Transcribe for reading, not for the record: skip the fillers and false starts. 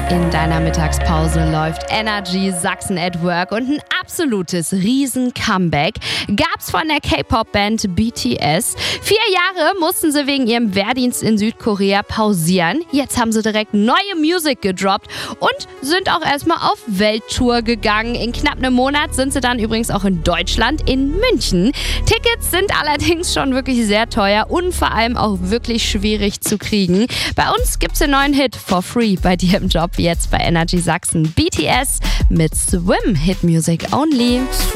In deiner Mittagspause läuft Energy Sachsen at Work und ein absolutes Riesen-Comeback gab's von der K-Pop-Band BTS. 4 Jahre mussten sie wegen ihrem Wehrdienst in Südkorea pausieren. Jetzt haben sie direkt neue Musik gedroppt und sind auch erstmal auf Welttour gegangen. In knapp einem Monat sind sie dann übrigens auch in Deutschland, in München. Tickets sind allerdings schon wirklich sehr teuer und vor allem auch wirklich schwierig zu kriegen. Bei uns gibt's den neuen Hit for free bei dir im Job. Jetzt bei Energy Sachsen. BTS mit Swim, Hit Music Only.